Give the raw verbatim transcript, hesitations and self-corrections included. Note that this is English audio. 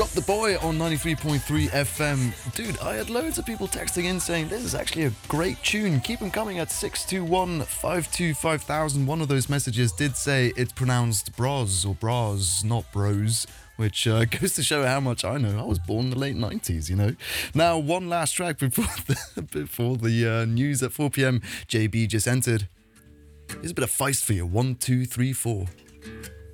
Drop the Boy on ninety-three point three F M. Dude, I had loads of people texting in saying this is actually a great tune. Keep them coming at six two one, five two five thousand. One of those messages did say it's pronounced bros or bras, not bros, which uh, goes to show how much I know. I was born in the late nineties, you know. Now, one last track before the, before the uh, news at four p.m. J B just entered. Here's a bit of Feist for you. One, two, three, four.